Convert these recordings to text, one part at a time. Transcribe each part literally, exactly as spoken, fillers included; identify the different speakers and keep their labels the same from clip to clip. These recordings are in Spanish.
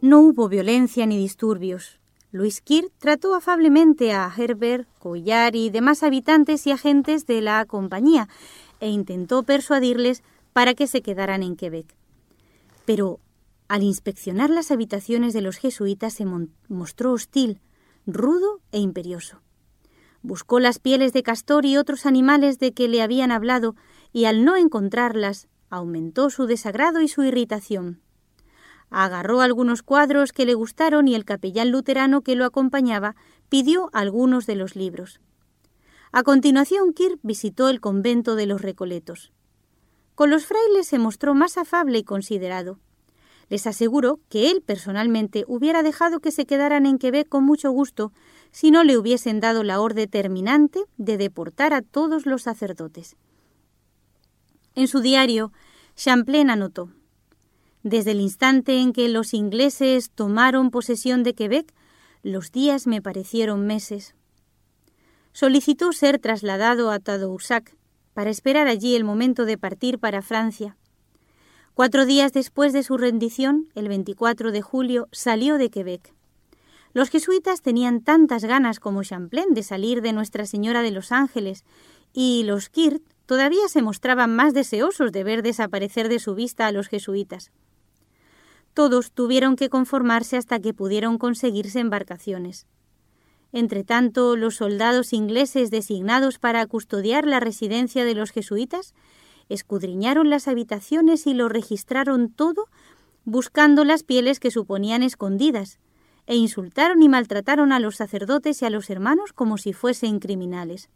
Speaker 1: No hubo violencia ni disturbios. Louis Kirk trató afablemente a Herbert, Collard y demás habitantes y agentes de la compañía e intentó persuadirles para que se quedaran en Quebec. Pero al inspeccionar las habitaciones de los jesuitas se mostró hostil, rudo e imperioso. Buscó las pieles de castor y otros animales de que le habían hablado y al no encontrarlas aumentó su desagrado y su irritación. Agarró algunos cuadros que le gustaron y el capellán luterano que lo acompañaba pidió algunos de los libros. A continuación, Kirk visitó el convento de los Recoletos. Con los frailes se mostró más afable y considerado. Les aseguró que él personalmente hubiera dejado que se quedaran en Quebec con mucho gusto si no le hubiesen dado la orden terminante de deportar a todos los sacerdotes. En su diario, Champlain anotó: «Desde el instante en que los ingleses tomaron posesión de Quebec, los días me parecieron meses». Solicitó ser trasladado a Tadoussac para esperar allí el momento de partir para Francia. Cuatro días después de su rendición, el veinticuatro de julio, salió de Quebec. Los jesuitas tenían tantas ganas como Champlain de salir de Nuestra Señora de los Ángeles, y los Kirk todavía se mostraban más deseosos de ver desaparecer de su vista a los jesuitas. Todos tuvieron que conformarse hasta que pudieron conseguirse embarcaciones. Entretanto, los soldados ingleses designados para custodiar la residencia de los jesuitas escudriñaron las habitaciones y lo registraron todo, buscando las pieles que suponían escondidas, e insultaron y maltrataron a los sacerdotes y a los hermanos como si fuesen criminales.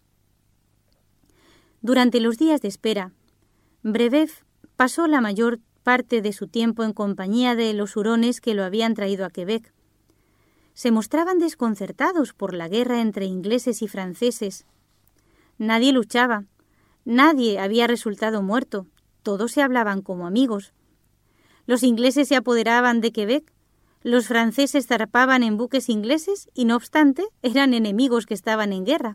Speaker 1: Durante los días de espera, Brebeuf pasó la mayor parte de su tiempo en compañía de los hurones que lo habían traído a Quebec. Se mostraban desconcertados por la guerra entre ingleses y franceses. Nadie luchaba, nadie había resultado muerto, todos se hablaban como amigos. Los ingleses se apoderaban de Quebec, los franceses zarpaban en buques ingleses y, no obstante, eran enemigos que estaban en guerra.